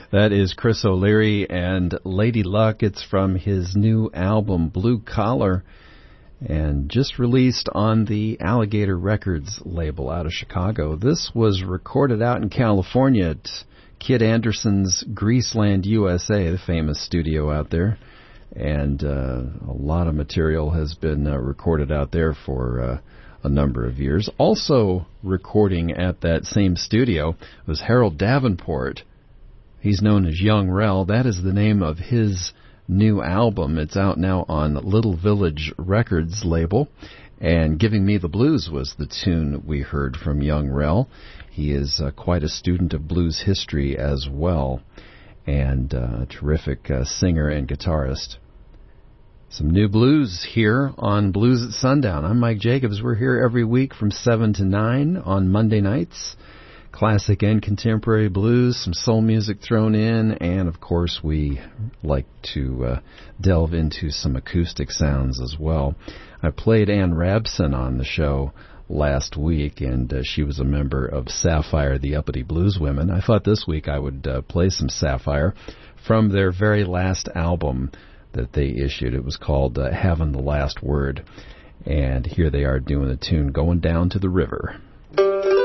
That is Chris O'Leary and Lady Luck. It's from his new album, Blue Collar, and just released on the Alligator Records label out of Chicago. This was recorded out in California at Kid Anderson's Greaseland, USA, the famous studio out there. And a lot of material has been recorded out there for a number of years. Also recording at that same studio was Harold Davenport. He's known as Young Rel. That is the name of his new album. It's out now on Little Village Records label. And Giving Me the Blues was the tune we heard from Young Rel. He is quite a student of blues history as well, and a terrific singer and guitarist. Some new blues here on Blues at Sundown. I'm Mike Jacobs. We're here every week from 7 to 9 on Monday nights. Classic and contemporary blues, some soul music thrown in, and of course we like to delve into some acoustic sounds as well. I played Ann Rabson on the show last week, and she was a member of Sapphire, the Uppity Blues Women. I thought this week I would play some Sapphire from their very last album that they issued. It was called Havin' the Last Word, and here they are doing a tune, Going Down to the River.